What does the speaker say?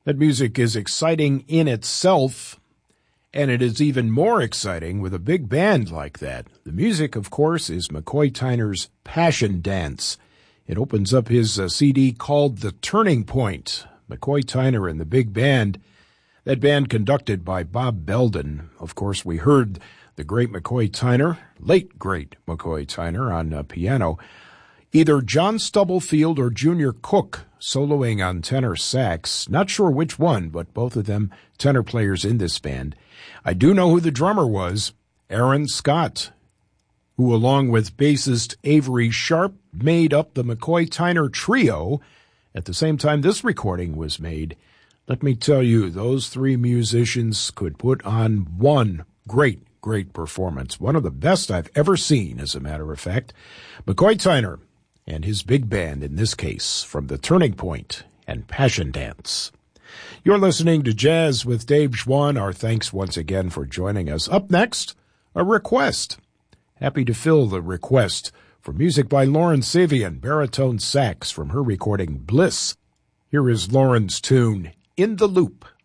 That music is exciting in itself, and it is even more exciting with a big band like that. The music, of course, is McCoy Tyner's Passion Dance. It opens up his CD called The Turning Point. McCoy Tyner and the big band, that band conducted by Bob Belden. Of course, we heard the great McCoy Tyner, late great McCoy Tyner on piano. Either John Stubblefield or Junior Cook soloing on tenor sax. Not sure which one, but both of them tenor players in this band. I do know who the drummer was, Aaron Scott, who along with bassist Avery Sharp made up the McCoy Tyner Trio at the same time this recording was made. Let me tell you, those three musicians could put on one great performance. One of the best I've ever seen, as a matter of fact. McCoy Tyner and his big band, in this case, from The Turning Point and Passion Dance. You're listening to Jazz with Dave Schwann. Our thanks once again for joining us. Up next, a request. Happy to fill the request for music by Lauren Savian, baritone sax from her recording Bliss. Here is Lauren's tune, In the Loop.